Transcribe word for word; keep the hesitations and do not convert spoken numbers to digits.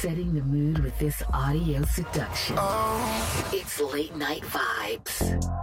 setting the mood with this audio seduction. Oh. It's Late Night Vibes.